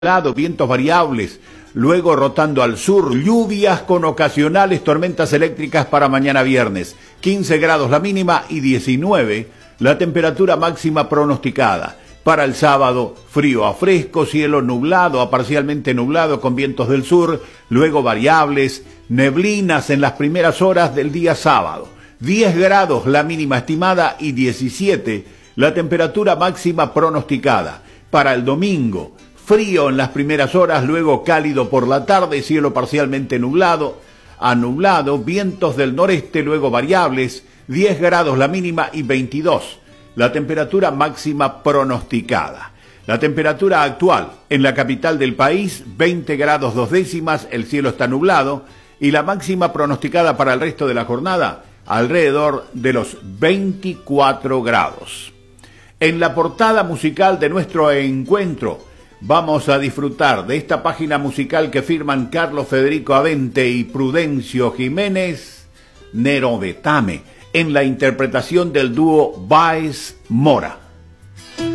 nublado, vientos variables, luego rotando al sur, lluvias con ocasionales tormentas eléctricas para mañana viernes. 15 grados la mínima y 19 la temperatura máxima pronosticada. Para el sábado, frío a fresco, cielo nublado a parcialmente nublado con vientos del sur, luego variables, neblinas en las primeras horas del día sábado. 10 grados la mínima estimada y 17 la temperatura máxima pronosticada. Para el domingo, frío en las primeras horas, luego cálido por la tarde, cielo parcialmente nublado a nublado, vientos del noreste, luego variables, 10 grados la mínima y 22 la temperatura máxima pronosticada. La temperatura actual en la capital del país, 20 grados 2 décimas, el cielo está nublado, y la máxima pronosticada para el resto de la jornada, alrededor de los 24 grados. En la portada musical de nuestro encuentro, vamos a disfrutar de esta página musical que firman Carlos Federico Avente y Prudencio Jiménez, Nerodetame, en la interpretación del dúo Baez Mora.